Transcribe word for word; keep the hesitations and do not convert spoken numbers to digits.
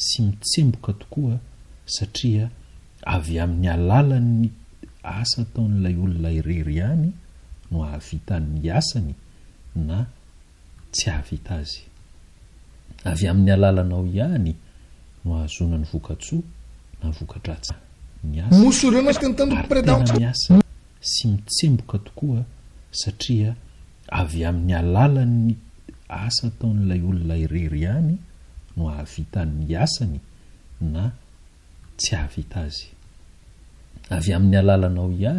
sy mitsemboka tokoa satria avy amin'ny alalan'ny asa ataon'ilay olona irery ihany no ahavitan'ny asany na tsy ahavita azy. Avy amin'ny alalanao ihany no ahazona ny vokatsoa na vokadratsy. Ny asa tena miasa sy mitsemboka tokoa satria avy amin'ny alalan'ny asa ataon'ilay olona irery ihany no ahavitan'ny asany na tsy ahavita azy. Avy amin'ny alalanao ihany